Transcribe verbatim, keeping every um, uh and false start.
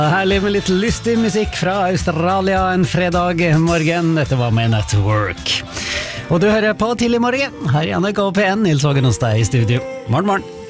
Herlig med litt lystig musikk fra Australia en fredag morgen. Dette var med Network. Og du hører på Tidlig morgen her i N R K P en. Nils Hågen hos deg i studio. Morgen, morgen.